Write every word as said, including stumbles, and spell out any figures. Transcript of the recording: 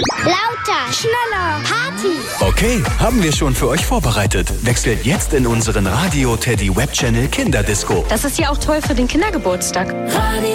Lauter, schneller, Party. Okay, haben wir schon für euch vorbereitet. Wechselt jetzt in unseren Radio Teddy Web Channel Kinderdisco. Das ist ja auch toll für den Kindergeburtstag. Radio